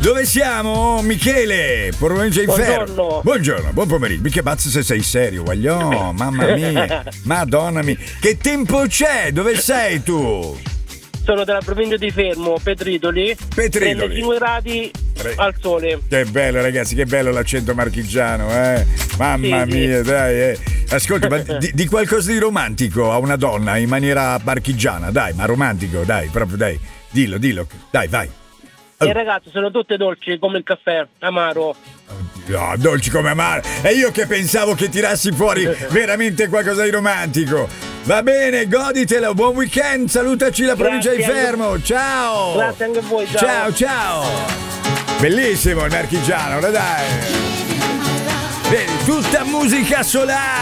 Dove siamo? Michele, provincia di Fermo. Buongiorno, buon pomeriggio. Mica bazzo se sei serio, guagliò. Mamma mia, madonna mia. Che tempo c'è? Dove sei tu? Sono della provincia di Fermo, Petridoli. 35 gradi al sole. Che bello, ragazzi, che bello l'accento marchigiano, eh? Mamma mia, dai. Ascolta, ma di qualcosa di romantico a una donna in maniera marchigiana, dai, ma romantico, dai, proprio dai. Dillo, dai, vai. Le ragazze sono tutte dolci come il caffè, amaro. No, dolci come amaro. E io che pensavo che tirassi fuori veramente qualcosa di romantico. Va bene, goditela, buon weekend, salutaci la provincia di Fermo. Ciao. Grazie anche a voi, ciao. Bellissimo il marchigiano, dai. Vedi, tutta musica solare.